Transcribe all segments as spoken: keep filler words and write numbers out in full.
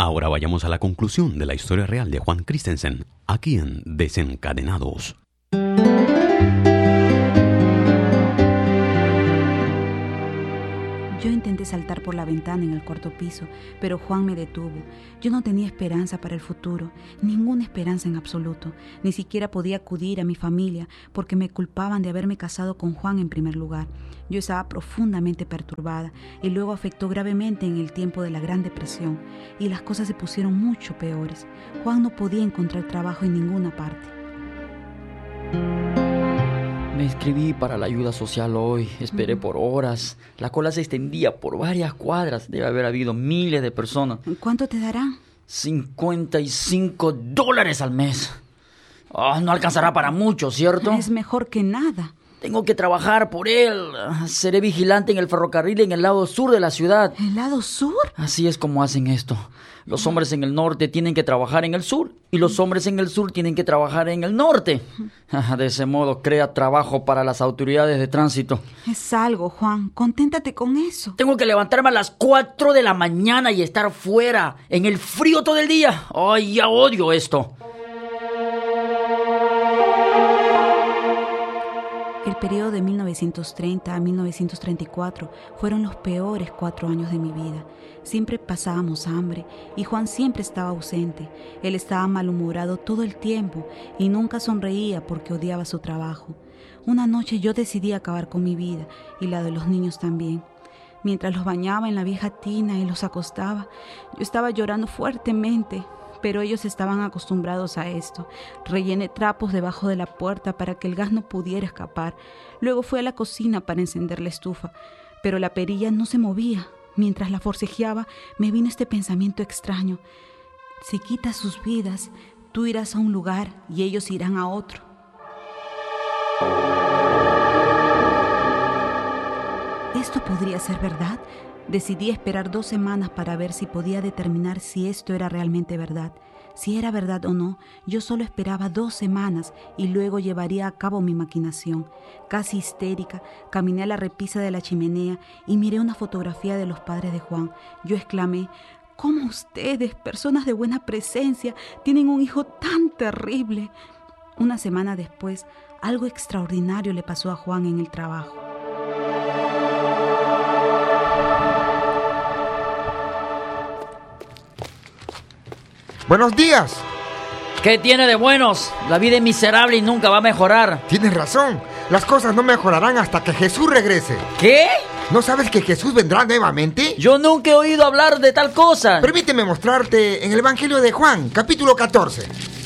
Ahora vayamos a la conclusión de la historia real de Juan Christensen, aquí en Desencadenados. Yo intenté saltar por la ventana en el cuarto piso, pero Juan me detuvo. Yo no tenía esperanza para el futuro, ninguna esperanza en absoluto. Ni siquiera podía acudir a mi familia porque me culpaban de haberme casado con Juan en primer lugar. Yo estaba profundamente perturbada y luego afectó gravemente en el tiempo de la Gran Depresión y las cosas se pusieron mucho peores. Juan no podía encontrar trabajo en ninguna parte. Me inscribí para la ayuda social hoy, esperé por horas. La cola se extendía por varias cuadras, debe haber habido miles de personas. ¿Cuánto te darán? cincuenta y cinco dólares al mes. Oh, no alcanzará para mucho, ¿cierto? Es mejor que nada. Tengo que trabajar por él. Seré vigilante en el ferrocarril en el lado sur de la ciudad. ¿El lado sur? Así es como hacen esto. Los hombres en el norte tienen que trabajar en el sur y los hombres en el sur tienen que trabajar en el norte. De ese modo crea trabajo para las autoridades de tránsito. Es algo, Juan. Conténtate con eso. Tengo que levantarme a las cuatro de la mañana y estar fuera en el frío todo el día. ¡Ay, ya odio esto! El periodo de mil novecientos treinta a mil novecientos treinta y cuatro fueron los peores cuatro años de mi vida. Siempre pasábamos hambre y Juan siempre estaba ausente. Él estaba malhumorado todo el tiempo y nunca sonreía porque odiaba su trabajo. Una noche yo decidí acabar con mi vida y la de los niños también. Mientras los bañaba en la vieja tina y los acostaba, yo estaba llorando fuertemente. Pero ellos estaban acostumbrados a esto. Rellené trapos debajo de la puerta para que el gas no pudiera escapar. Luego fui a la cocina para encender la estufa, pero la perilla no se movía. Mientras la forcejeaba, me vino este pensamiento extraño. Si quitas sus vidas, tú irás a un lugar y ellos irán a otro. ¿Esto podría ser verdad? Decidí esperar dos semanas para ver si podía determinar si esto era realmente verdad. Si era verdad o no, yo solo esperaba dos semanas y luego llevaría a cabo mi maquinación. Casi histérica, caminé a la repisa de la chimenea y miré una fotografía de los padres de Juan. Yo exclamé: ¿cómo ustedes, personas de buena presencia, tienen un hijo tan terrible? Una semana después, algo extraordinario le pasó a Juan en el trabajo. ¡Buenos días! ¿Qué tiene de buenos? La vida es miserable y nunca va a mejorar. Tienes razón. Las cosas no mejorarán hasta que Jesús regrese. ¿Qué? ¿No sabes que Jesús vendrá nuevamente? Yo nunca he oído hablar de tal cosa. Permíteme mostrarte en el Evangelio de Juan, capítulo catorce.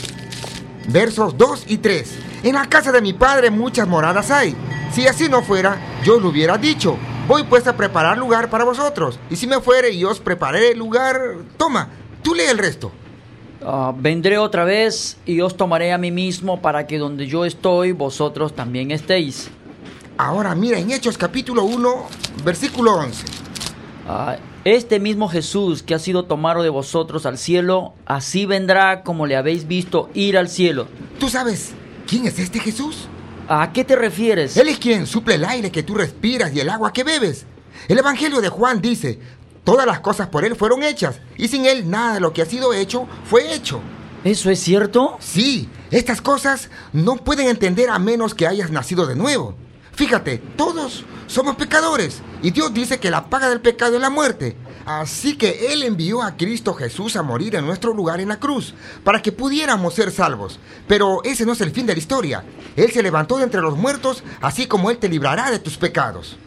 Versos dos y tres. En la casa de mi padre muchas moradas hay. Si así no fuera, yo lo hubiera dicho. Voy pues a preparar lugar para vosotros. Y si me fuere y os preparé el lugar... Toma, tú lee el resto. Uh, vendré otra vez y os tomaré a mí mismo para que donde yo estoy, vosotros también estéis. Ahora mira en Hechos capítulo uno, versículo once. Uh, este mismo Jesús que ha sido tomado de vosotros al cielo, así vendrá como le habéis visto ir al cielo. ¿Tú sabes quién es este Jesús? ¿A qué te refieres? Él es quien suple el aire que tú respiras y el agua que bebes. El Evangelio de Juan dice: todas las cosas por él fueron hechas, y sin él nada de lo que ha sido hecho fue hecho. ¿Eso es cierto? Sí, estas cosas no pueden entender a menos que hayas nacido de nuevo. Fíjate, todos somos pecadores, y Dios dice que la paga del pecado es la muerte. Así que Él envió a Cristo Jesús a morir en nuestro lugar en la cruz, para que pudiéramos ser salvos. Pero ese no es el fin de la historia. Él se levantó de entre los muertos, así como Él te librará de tus pecados.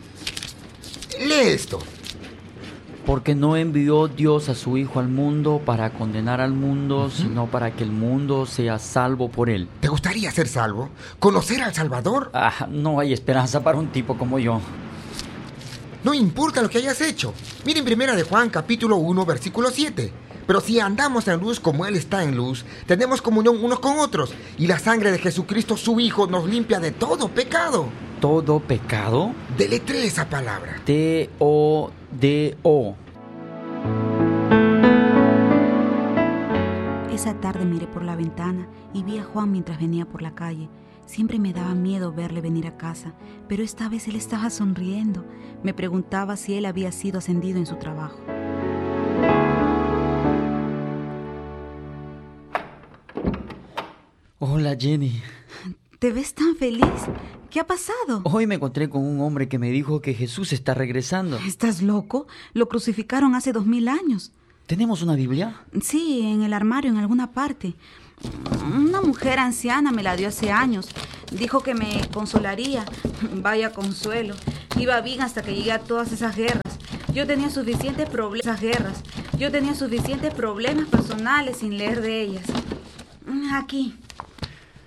Lee esto. Porque no envió Dios a su Hijo al mundo para condenar al mundo, uh-huh. sino para que el mundo sea salvo por él. ¿Te gustaría ser salvo? ¿Conocer al Salvador? Ah, no hay esperanza para un tipo como yo. No importa lo que hayas hecho. Miren primera de Juan, capítulo uno, versículo siete. Pero si andamos en luz como Él está en luz, tenemos comunión unos con otros, y la sangre de Jesucristo, su Hijo, nos limpia de todo pecado. ¿Todo pecado? Deletree esa palabra. T O D O. Esa tarde miré por la ventana y vi a Juan mientras venía por la calle. Siempre me daba miedo verle venir a casa, pero esta vez él estaba sonriendo. Me preguntaba si él había sido ascendido en su trabajo. Hola, Jenny. ¿Te ves tan feliz? ¿Qué ha pasado? Hoy me encontré con un hombre que me dijo que Jesús está regresando. ¿Estás loco? Lo crucificaron hace dos mil años. ¿Tenemos una Biblia? Sí, en el armario, en alguna parte. Una mujer anciana me la dio hace años. Dijo que me consolaría. Vaya consuelo. Iba bien hasta que llegué a todas esas guerras. Yo tenía suficientes problemas. Esas guerras. Yo tenía suficientes problemas personales sin leer de ellas. Aquí.